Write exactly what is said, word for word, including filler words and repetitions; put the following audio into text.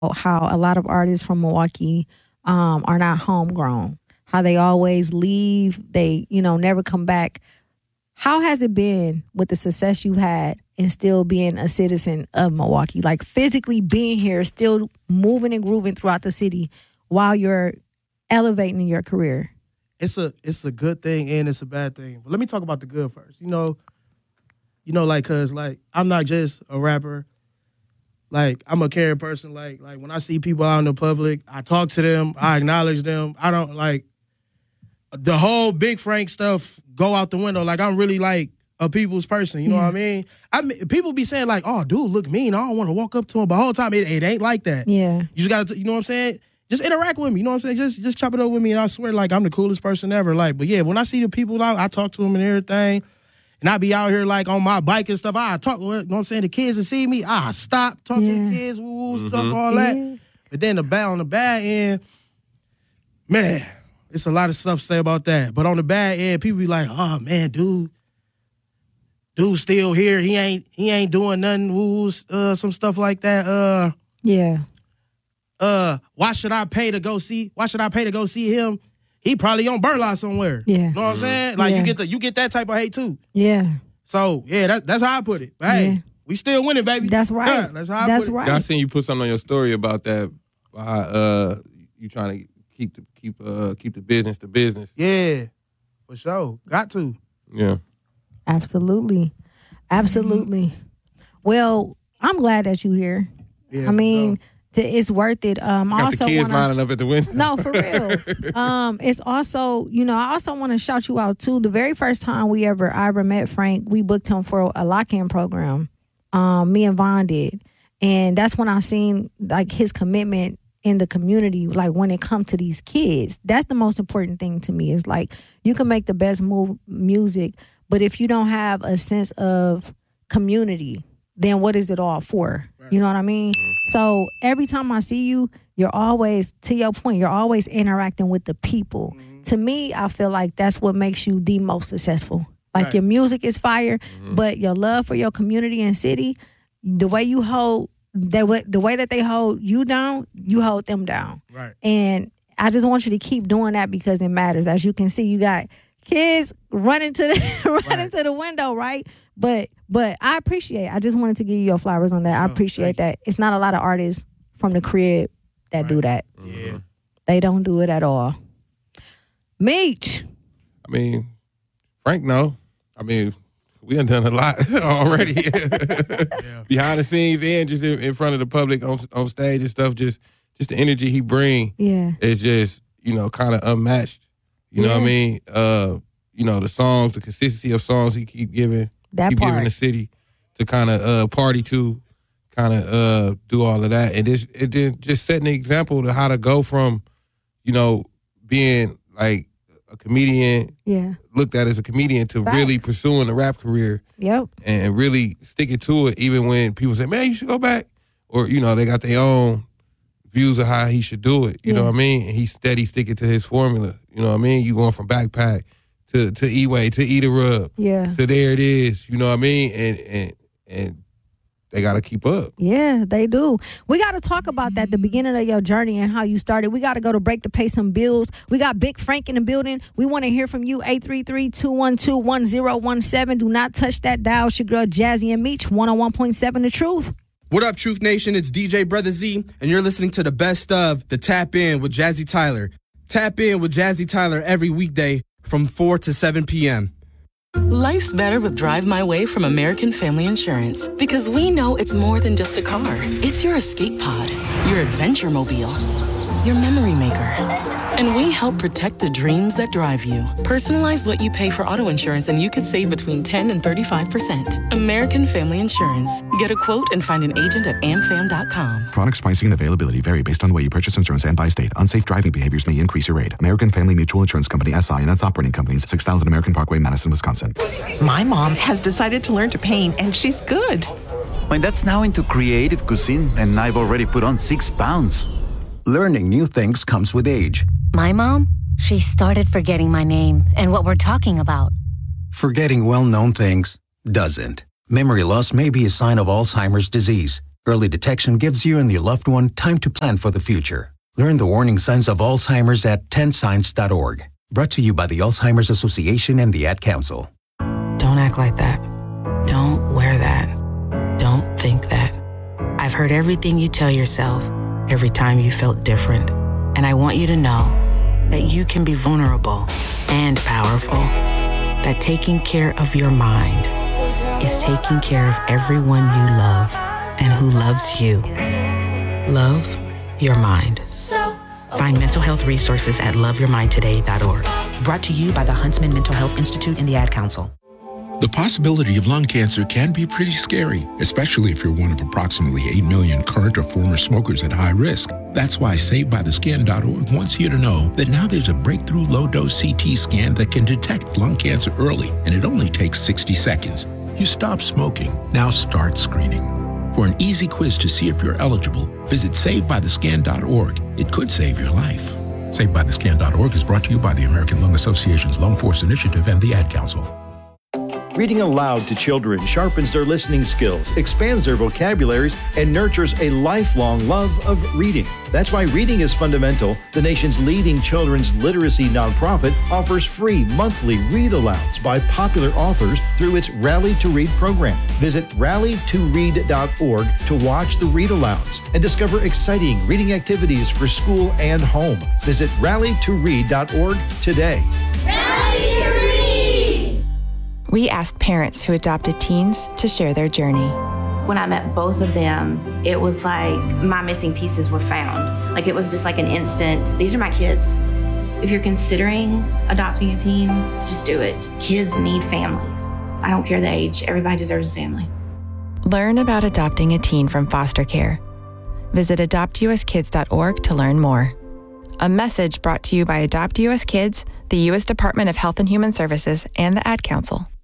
how a lot of artists from Milwaukee um, are not homegrown, how they always leave, they, you know, never come back. How has it been with the success you've had and still being a citizen of Milwaukee? Like physically being here, still moving and grooving throughout the city while you're elevating in your career. It's a it's a good thing and it's a bad thing. But let me talk about the good first. You know, you know, like, cause like I'm not just a rapper. Like I'm a caring person. Like like when I see people out in the public, I talk to them, I acknowledge them. I don't like the whole Big Frank stuff go out the window. Like I'm really like a people's person. You know yeah. what I mean? I mean, people be saying like, "Oh, dude, look mean. I don't want to walk up to him." But the whole time it, it ain't like that. Yeah, you just gotta, you know what I'm saying? Just interact with me. You know what I'm saying? Just just chop it up with me, and I swear, like I'm the coolest person ever. Like, but yeah, when I see the people out, I talk to them and everything. And I be out here like on my bike and stuff. I talk, you know what I'm saying? The kids that see me, I stop, talk yeah. to the kids, woo, woo, Mm-hmm. stuff, all that. Yeah. But then the bad on the bad end, man, it's a lot of stuff to say about that. But on the bad end, people be like, "Oh man, dude, dude still here. He ain't he ain't doing nothing, woo, uh, some stuff like that. Uh, yeah. Uh, why should I pay to go see? Why should I pay to go see him? He probably on Burla somewhere. Yeah. You know what I'm saying? Like Yeah. you get the you get that type of hate too. Yeah. So yeah, that, that's how I put it. But hey, Yeah. we still winning, baby. That's right. Yeah, that's how I That's put it. right. Yeah, I seen you put something on your story about that. Uh, uh you trying to keep the keep uh keep the business to business. Yeah, for sure. Got to. Yeah. Absolutely. Absolutely. Well, I'm glad that you're here. Yeah, I mean, for th- it's worth it. Um, I Got also the kids wanna, lining up at the window. No, for real. um, it's also, you know, I also want to shout you out too. The very first time we ever, I ever met Frank, we booked him for a lock-in program. Um, me and Vaughn did. And that's when I seen like his commitment in the community, like when it comes to these kids. That's the most important thing to me is like you can make the best move music, but if you don't have a sense of community, then what is it all for? Right. You know what I mean? So every time I see you, you're always, to your point, you're always interacting with the people. Mm-hmm. To me, I feel like that's what makes you the most successful. Like right. Your music is fire, mm-hmm. but your love for your community and city, the way you hold, the, the way that they hold you down, you hold them down. Right. And I just want you to keep doing that because it matters. As you can see, you got kids running to the running right. to the window, right? But but I appreciate it. I just wanted to give you your flowers on that. I appreciate that. It's not a lot of artists from the crib that right. do that. Yeah. They don't do it at all. Meech. I mean, Frank, no. I mean, we done done a lot already. yeah. Behind the scenes and just in, in front of the public on on stage and stuff, just just the energy he bring yeah. is just, you know, kind of unmatched. You yeah. know what I mean? Uh, you know, the songs, the consistency of songs he keep giving, that keep part. giving the city to kind of uh, party to, kind of uh, do all of that. And this, it did just setting the example to how to go from, you know, being like a comedian, yeah, looked at as a comedian to Facts. really pursuing a rap career. Yep. And really sticking to it even when people say, man, you should go back. Or, you know, they got their own views of how he should do it. You yeah. know what I mean? And he's steady sticking to his formula. You know what I mean? You going from Backpack to to E-Way to Eat a Rub. Yeah. To there it is. You know what I mean? And and and they got to keep up. Yeah, they do. We got to talk about that, the beginning of your journey and how you started. We got to go to break to pay some bills. We got Big Frank in the building. We want to hear from you, eight three three, two one two, one zero one seven. Do not touch that dial. It's your girl, Jazzy and Meech, one oh one point seven The Truth. What up, Truth Nation? It's D J Brother Z, and you're listening to the best of the Tap In with Jazzy Tyler. Tap In with Jazzy Tyler every weekday from four to seven p.m. Life's better with Drive My Way from American Family Insurance, because we know it's more than just a car. It's your escape pod, your adventure mobile, your memory maker. And we help protect the dreams that drive you. Personalize what you pay for auto insurance and you could save between ten and thirty-five percent. American Family Insurance. Get a quote and find an agent at am fam dot com. Products, pricing, and availability vary based on the way you purchase insurance and by state. Unsafe driving behaviors may increase your rate. American Family Mutual Insurance Company, S I and its operating companies, six thousand American Parkway, Madison, Wisconsin. My mom has decided to learn to paint, and she's good. My dad's now into creative cuisine, and I've already put on six pounds. Learning new things comes with age. My mom, she started forgetting my name and what we're talking about. Forgetting well-known things doesn't. Memory loss may be a sign of Alzheimer's disease. Early detection gives you and your loved one time to plan for the future. Learn the warning signs of Alzheimer's at ten signs dot org. Brought to you by the Alzheimer's Association and the Ad Council. Don't act like that. Don't wear that. Don't think that. I've heard everything you tell yourself every time you felt different. And I want you to know that you can be vulnerable and powerful. That taking care of your mind is taking care of everyone you love and who loves you. Love your mind. Find mental health resources at love your mind today dot org. Brought to you by the Huntsman Mental Health Institute and the Ad Council. The possibility of lung cancer can be pretty scary, especially if you're one of approximately eight million current or former smokers at high risk. That's why Saved By The Scan dot org wants you to know that now there's a breakthrough low-dose C T scan that can detect lung cancer early, and it only takes sixty seconds. You stop smoking, now start screening. For an easy quiz to see if you're eligible, visit Saved By The Scan dot org. It could save your life. Saved By The Scan dot org is brought to you by the American Lung Association's Lung Force Initiative and the Ad Council. Reading aloud to children sharpens their listening skills, expands their vocabularies, and nurtures a lifelong love of reading. That's why Reading is Fundamental, the nation's leading children's literacy nonprofit, offers free monthly read-alouds by popular authors through its Rally to Read program. Visit rally to read dot org to watch the read-alouds and discover exciting reading activities for school and home. Visit rally to read dot org today. Rally to Read! We asked parents who adopted teens to share their journey. When I met both of them, it was like my missing pieces were found. Like it was just like an instant, these are my kids. If you're considering adopting a teen, just do it. Kids need families. I don't care the age, everybody deserves a family. Learn about adopting a teen from foster care. Visit adopt u s kids dot org to learn more. A message brought to you by Adopt U S Kids, the U S Department of Health and Human Services, and the Ad Council.